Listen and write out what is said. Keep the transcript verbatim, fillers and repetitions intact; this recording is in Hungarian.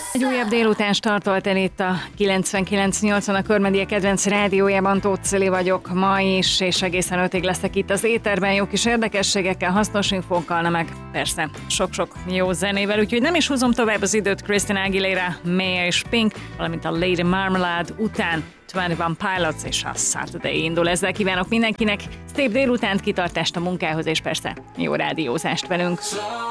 Egy újabb délután startolt el itt a kilencvenkilenc nyolcvan a Körmedie kedvenc rádiójában. Tóth Cili vagyok ma is, és egészen ötig leszek itt az éterben, jó kis érdekességekkel, hasznos infókkal, na meg persze sok-sok jó zenével, úgyhogy nem is húzom tovább az időt. Christina Aguilera, Maya és Pink, valamint a Lady Marmalade után huszonegy Pilots és a Saturday indul. Ezzel kívánok mindenkinek szép délutánt, kitartást a munkához, és persze jó rádiózást velünk.